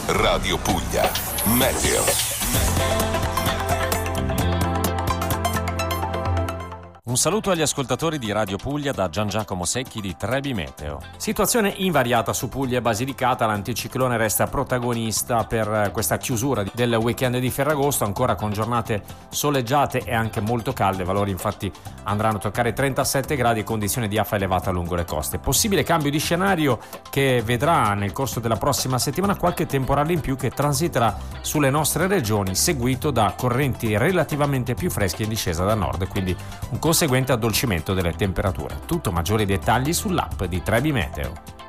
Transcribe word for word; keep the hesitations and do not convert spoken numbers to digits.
Radio Puglia. Meteo. Un saluto agli ascoltatori di Radio Puglia da Gian Giacomo Secchi di Trebi Meteo. Situazione invariata su Puglia e Basilicata, l'anticiclone resta protagonista per questa chiusura del weekend di Ferragosto, ancora con giornate soleggiate e anche molto calde, valori infatti andranno a toccare trentasette gradi e condizioni di afa elevata lungo le coste. Possibile cambio di scenario che vedrà nel corso della prossima settimana qualche temporale in più che transiterà sulle nostre regioni, seguito da correnti relativamente più fresche in discesa da nord, quindi un conseguente addolcimento delle temperature. Tutto, maggiori dettagli sull'app di Trebi Meteo.